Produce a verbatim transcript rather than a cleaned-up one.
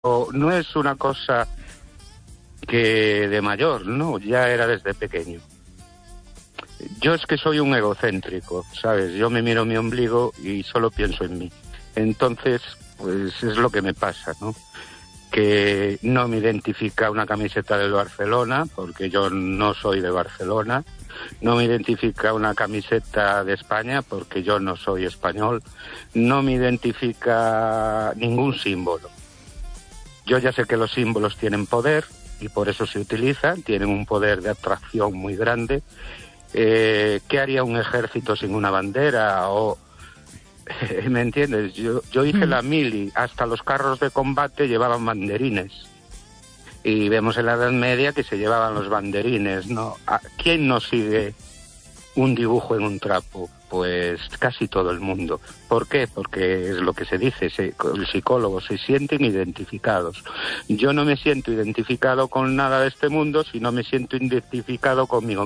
No es una cosa que de mayor, no, ya era desde pequeño. Yo es que soy un egocéntrico, ¿sabes? Yo me miro mi ombligo y solo pienso en mí. Entonces, pues es lo que me pasa, ¿no? Que no me identifica una camiseta del Barcelona, porque yo no soy de Barcelona. No me identifica una camiseta de España, porque yo no soy español. No me identifica ningún símbolo. Yo ya sé que los símbolos tienen poder y por eso se utilizan, tienen un poder de atracción muy grande. Eh, ¿Qué haría un ejército sin una bandera? O, ¿me entiendes? Yo, yo hice mm. la mili, hasta los carros de combate llevaban banderines. Y vemos en la Edad Media que se llevaban los banderines, ¿no? ¿Quién no sigue un dibujo en un trapo? Pues casi todo el mundo. ¿Por qué? Porque es lo que se dice, se, el psicólogo, se sienten identificados. Yo no me siento identificado con nada de este mundo, sino me siento identificado conmigo.